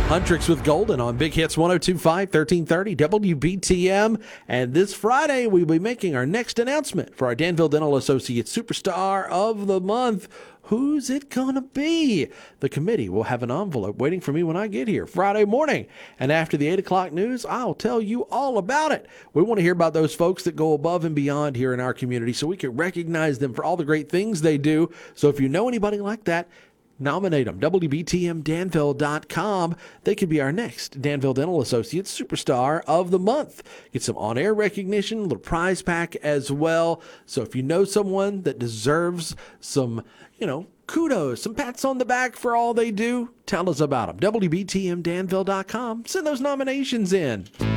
Huntrix with Golden on Big Hits 102.5, 1330 WBTM. And this Friday, we'll be making our next announcement for our Danville Dental Associates Superstar of the Month. Who's it going to be? The committee will have an envelope waiting for me when I get here Friday morning. And after the 8 o'clock news, I'll tell you all about it. We want to hear about those folks that go above and beyond here in our community so we can recognize them for all the great things they do. So if you know anybody like that, nominate them. WBTMDanville.com. They could be our next Danville Dental Associates Superstar of the Month. Get some on-air recognition, a little prize pack as well. So if you know someone that deserves some, kudos, some pats on the back for all they do, tell us about them. WBTMDanville.com. Send those nominations in.